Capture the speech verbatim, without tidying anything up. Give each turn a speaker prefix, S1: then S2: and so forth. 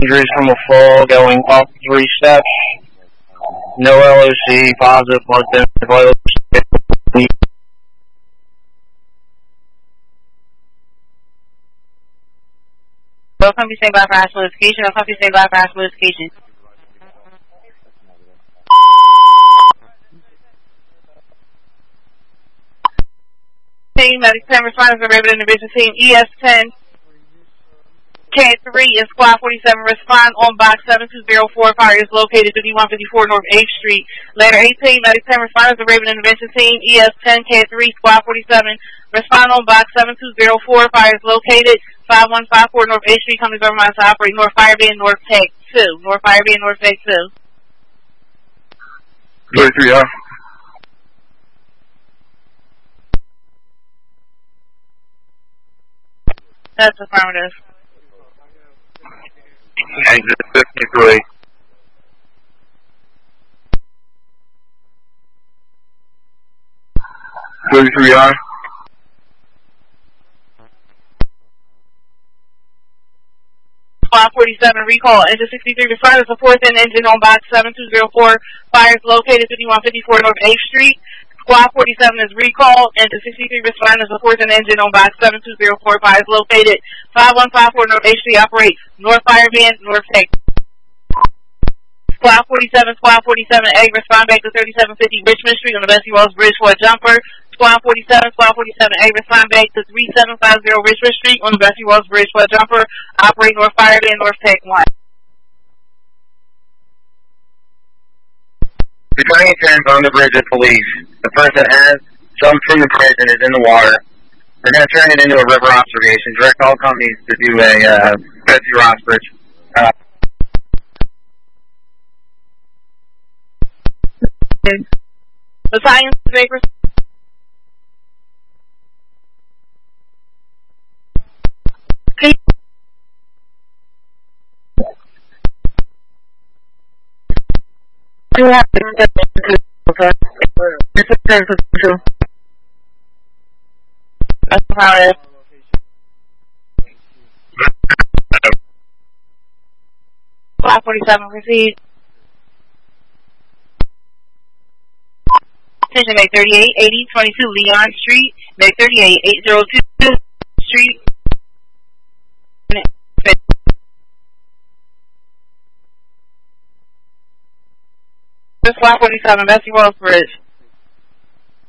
S1: Injuries from a fall going up three steps. No L O C, positive blood thinner, vital.
S2: Welcome to St. Black for Hospital Education. Welcome to St. Black for Hospital Education. Team, Medic ten responders are Raven Intervention Team E S ten K three and Squad forty-seven respond on box seven two zero four. Fire is located fifty-one fifty-four North eighth Street. Later eighteen, Medic ten responders are Raven Intervention Team E S ten K three Squad forty-seven respond on box seven two zero four. Fire is located five one five four North eighth Street. Company government to operate North Fire Band, North Tech two. North Fire Band, North Tech two.
S1: thirty-three R.
S2: That's affirmative.
S1: Exit fifty-three. thirty-three R.
S2: Squad forty-seven recall. Engine sixty-three responders support an engine on box seven two zero four. Fire is located fifty-one fifty-four North eighth Street. Squad forty-seven is recalled. Engine sixty-three responders support an engine on box seven two zero four. Fire is located five one five four North eighth Street. Operate North Fire Band, North Tech. Squad forty-seven, Squad forty-seven A, respond back to thirty-seven fifty Richmond Street on the Bessie Wells Bridge for a jumper. Squad forty-seven, Squad forty-seven A, respond back to thirty-seven fifty Richmond Street on the Bessie Wells Bridge for a jumper. Operate North Fire Band, North Tech one.
S1: Returning turns on the bridge of police. The person has jumped from the bridge and is in the water. We're going to turn it into a river observation. Direct all companies to do a uh, Betsy Ross Bridge. Uh,
S2: The science vapors. You have to get okay. This is ten two. That's how it is. five forty-seven, proceed. Attention, May thirty-eight, eighty, twenty-two Leon Street. May thirty-eight, eight oh two Street. This one forty-seven, Bessie Wells Bridge.